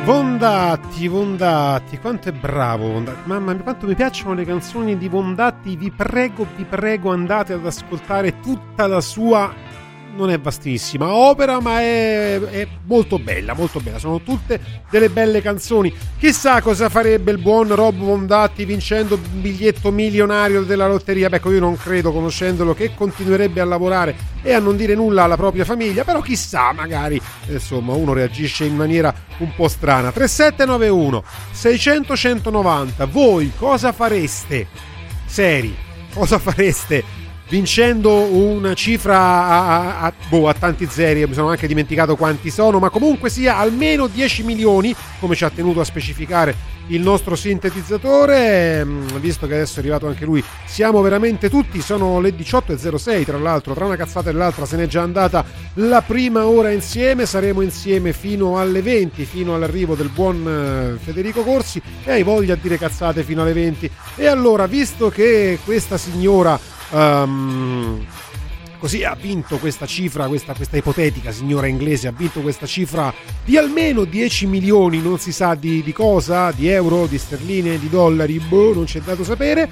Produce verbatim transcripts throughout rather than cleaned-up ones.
Vondatti, Vondatti, quanto è bravo Vondatti. Mamma mia, quanto mi piacciono le canzoni di Vondatti. Vi prego, vi prego, andate ad ascoltare tutta la sua, non è vastissima opera, ma è, è molto bella, molto bella. Sono tutte delle belle canzoni. Chissà cosa farebbe il buon Rob Vondatti vincendo un biglietto milionario della lotteria. Ecco, io non credo, conoscendolo, che continuerebbe a lavorare e a non dire nulla alla propria famiglia, però chissà, magari insomma uno reagisce in maniera un po' strana. Tre sette nove uno sei zero zero uno nove zero. Voi cosa fareste? Seri, cosa fareste vincendo una cifra a, a, a, boh, a tanti zeri? Mi sono anche dimenticato quanti sono, ma comunque sia almeno dieci milioni, come ci ha tenuto a specificare il nostro sintetizzatore, visto che adesso è arrivato anche lui. Siamo veramente tutti, sono le diciotto e zero sei, tra l'altro, tra una cazzata e l'altra se n'è già andata la prima ora insieme. Saremo insieme fino alle venti, fino all'arrivo del buon Federico Corsi, e hai voglia di dire cazzate fino alle venti. E allora, visto che questa signora Um, così ha vinto questa cifra, questa, questa ipotetica signora inglese ha vinto questa cifra di almeno dieci milioni, non si sa di, di cosa, di euro, di sterline, di dollari, boh, non c'è dato sapere,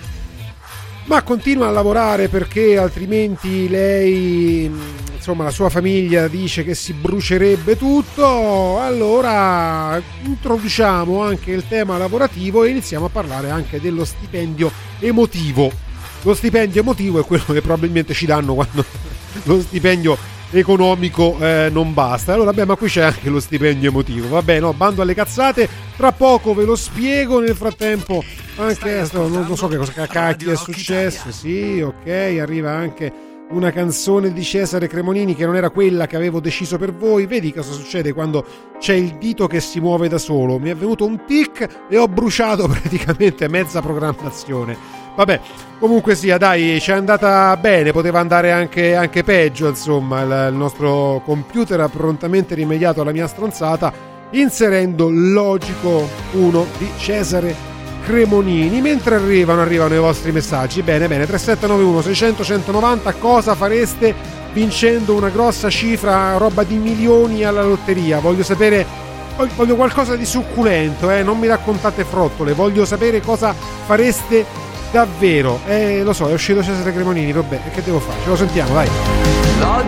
ma continua a lavorare perché altrimenti lei, insomma, la sua famiglia dice che si brucerebbe tutto. Allora introduciamo anche il tema lavorativo e iniziamo a parlare anche dello stipendio emotivo. Lo stipendio emotivo è quello che probabilmente ci danno quando lo stipendio economico eh, non basta. Allora, beh, ma qui c'è anche lo stipendio emotivo. Vabbè, no, bando alle cazzate, tra poco ve lo spiego. Nel frattempo anche non, non so che cosa cacchio è successo. Sì, ok, arriva anche una canzone di Cesare Cremonini che non era quella che avevo deciso per voi. Vedi cosa succede quando c'è il dito che si muove da solo. Mi è venuto un tic e ho bruciato praticamente mezza programmazione. Vabbè, comunque sia, dai, ci è andata bene, poteva andare anche, anche peggio, insomma. Il, il nostro computer ha prontamente rimediato alla mia stronzata inserendo Logico uno di Cesare Cremonini. Mentre arrivano, arrivano i vostri messaggi. Bene, bene, tre sette nove uno sei zero zero uno nove zero. Cosa fareste vincendo una grossa cifra, roba di milioni alla lotteria? Voglio sapere, voglio qualcosa di succulento, eh? Non mi raccontate frottole, voglio sapere cosa fareste davvero. Eh, lo so, è uscito Cesare Cremonini, vabbè, che devo fare? Ce lo sentiamo, dai.